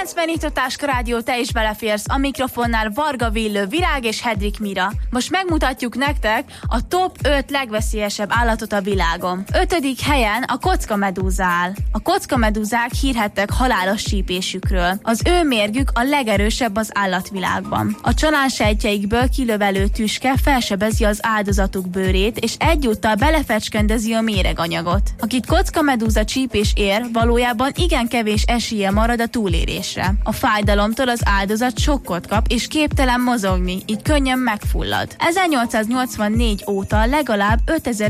Benítottáska Rádió, te is beleférsz, a mikrofonnál Varga Villő, Virág és Hedvig Mira. Most megmutatjuk nektek a top 5 legveszélyesebb állatot a világon. 5. helyen a kockamedúza áll. A kockamedúzák hírhettek halálos csípésükről. Az ő mérgük a legerősebb az állatvilágban. A csalánsejtjeikből kilövelő tüske felsebezi az áldozatuk bőrét, és egyúttal belefecskendezi a méreganyagot. Akit kockamedúza csípés ér, valójában igen kevés esélye marad a túlélésre. A fájdalomtól az áldozat sokkot kap, és képtelen mozogni, így könnyen megfullad. 1884 óta legalább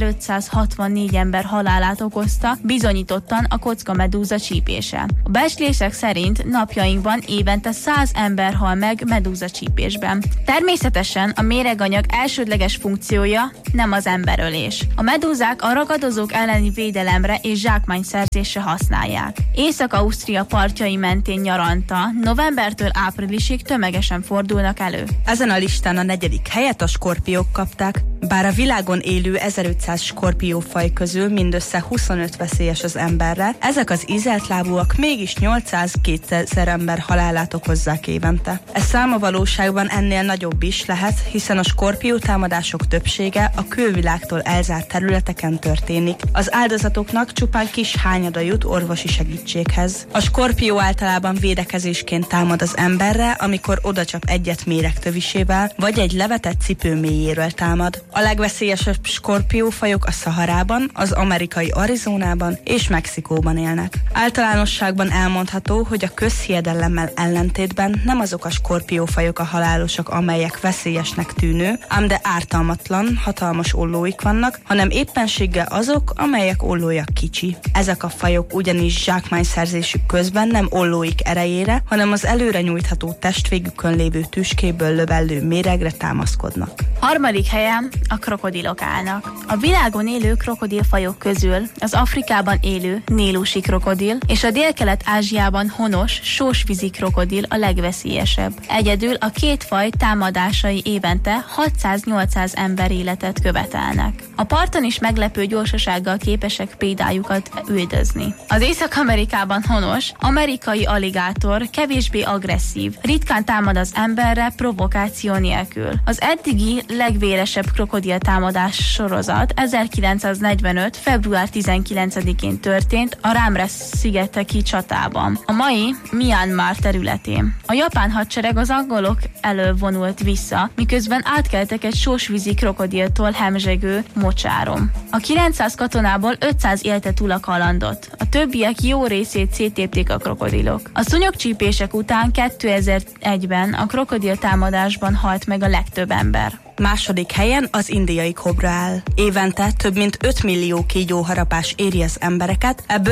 5564 ember halálát okozta bizonyítottan a kockamedúza csípése. A becslések szerint napjainkban évente 100 ember hal meg medúza csípésben. Természetesen a méreganyag elsődleges funkciója nem az emberölés. A medúzák a ragadozók elleni védelemre és zsákmányszerzésre használják. Észak-Ausztria partjai mentén nyaranta novembertől áprilisig tömegesen fordulnak elő. Ezen a listán a 4. helyet a skorpiók kapták. Bár a világon élő 1500 skorpiófaj közül mindössze 25 veszélyes az emberre, ezek az ízeltlábúak mégis 800-2000 ember halálát okozzák évente. Ez szám a valóságban ennél nagyobb is lehet, hiszen a skorpiótámadások többsége a külvilágtól elzárt területeken történik. Az áldozatoknak csupán kis hányada jut orvosi segítséghez. A skorpió általában védekezésként támad az emberre, amikor odacsap egyet méregtövisével, vagy egy levetett cipő mélyéről támad. A legveszélyesebb skorpiófajok a Szaharában, az amerikai Arizonában és Mexikóban élnek. Általánosságban elmondható, hogy a közhiedelemmel ellentétben nem azok a skorpiófajok a halálosak, amelyek veszélyesnek tűnő, ám de ártalmatlan, hatalmas ollóik vannak, hanem éppenséggel azok, amelyek ollója kicsi. Ezek a fajok ugyanis zsákmányszerzésük közben nem ollóik erejére, hanem az előre nyújtható testvégükön lévő tüskéből lövellő méregre támaszkodnak. 3. helyen a krokodilok állnak. A világon élő krokodilfajok közül az Afrikában élő nílusi krokodil és a Délkelet-Ázsiában honos sósvízi krokodil a legveszélyesebb. Egyedül a két faj támadásai évente 600-800 ember életet követelnek. A parton is meglepő gyorsasággal képesek prédájukat üldözni. Az Észak-Amerikában honos amerikai aligátor kevésbé agresszív, ritkán támad az emberre provokáció nélkül. Az eddigi legvéresebb krokodil támadás sorozat 1945. február 19-én történt a Ramres-szigeteki csatában, a mai Myanmar területén. A japán hadsereg az angolok elől vonult vissza, miközben átkeltek egy sósvízi krokodiltól hemzsegő mocsáron. A 900 katonából 500 élte túl a kalandot. A többiek jó részét széttépték a krokodilok. A szúnyogcsípések után 2001-ben a krokodil támadásban halt meg a legtöbb ember. 2. helyen az indiai kobra áll. Évente több mint 5 millió kígyóharapás éri az embereket, ebből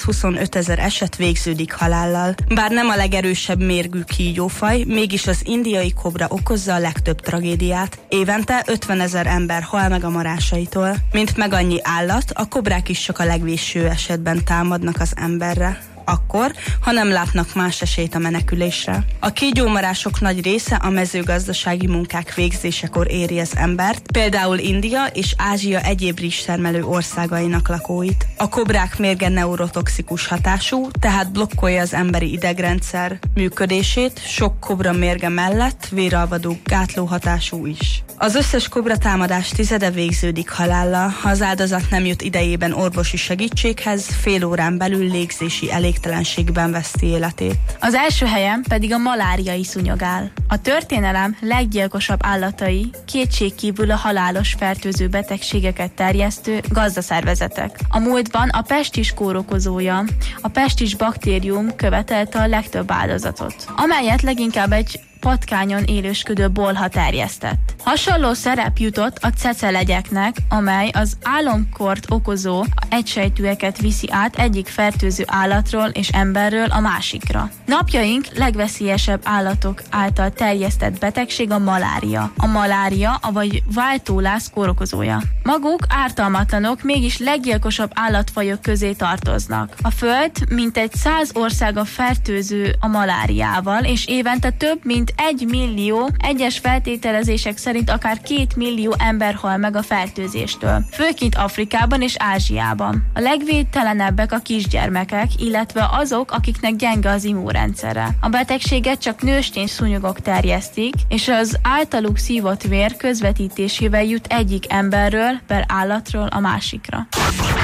125 000 eset végződik halállal. Bár nem a legerősebb mérgű kígyófaj, mégis az indiai kobra okozza a legtöbb tragédiát. Évente 50 000 ember hal meg a marásaitól. Mint meg annyi állat, a kobrák is csak a legvégső esetben támadnak az emberre. Akkor, ha nem látnak más esélyt a menekülésre. A kígyómarások nagy része a mezőgazdasági munkák végzésekor éri az embert, például India és Ázsia egyéb rizstermelő országainak lakóit. A kobrák mérge neurotoxikus hatású, tehát blokkolja az emberi idegrendszer működését, sok kobra mérge mellett véralvadó gátló hatású is. Az összes kobra támadás tizede végződik halállal, ha az áldozat nem jut idejében orvosi segítséghez, fél órán belül légzési elégtelenségben veszti életét. Az első helyen pedig a maláriai szúnyog áll. A történelem leggyilkosabb állatai kétségkívül a halálos fertőző betegségeket terjesztő gazdaszervezetek. A múltban a pestis kórokozója, a pestis baktérium követelte a legtöbb áldozatot, amelyet leginkább egy patkányon élősködő bolha terjesztett. Hasonló szerep jutott a cecelegyeknek, amely az álomkort okozó egysejtűeket viszi át egyik fertőző állatról és emberről a másikra. Napjaink legveszélyesebb állatok által terjesztett betegség a malária. A malária, vagy váltólász kórokozója. Maguk ártalmatlanok, mégis leggyilkosabb állatfajok közé tartoznak. A Föld mintegy 100 országa fertőző a maláriával, és évente több mint mint 1 millió, egyes feltételezések szerint akár 2 millió ember hal meg a fertőzéstől, főként Afrikában és Ázsiában. A legvédtelenebbek a kisgyermekek, illetve azok, akiknek gyenge az immunrendszere. A betegséget csak nőstény szúnyogok terjesztik, és az általuk szívott vér közvetítésével jut egyik emberről per állatról a másikra.